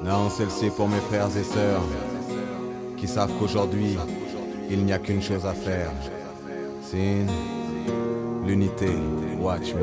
Non, celle-ci pour mes frères et sœurs qui savent qu'aujourd'hui, il n'y a qu'une chose à faire. C'est l'unité. Watch me.